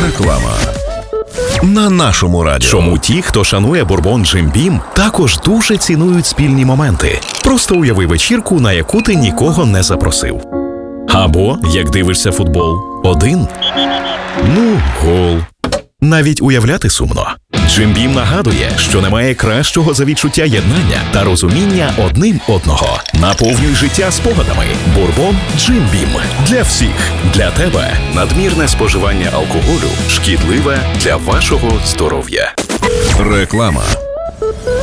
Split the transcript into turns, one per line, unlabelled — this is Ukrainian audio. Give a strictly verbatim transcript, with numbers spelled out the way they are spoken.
Реклама. На нашому радіо.
Чому ті, хто шанує бурбон Jim Beam, також дуже цінують спільні моменти. Просто уяви вечірку, на яку ти нікого не запросив. Або, як дивишся футбол, один. Ну, гол. Навіть уявляти сумно. Jim Beam нагадує, що немає кращого за відчуття єднання та розуміння одним одного. Наповнюй життя спогадами. Бурбон Jim Beam. Для всіх. Для тебе. Надмірне споживання алкоголю шкідливе для вашого здоров'я.
Реклама.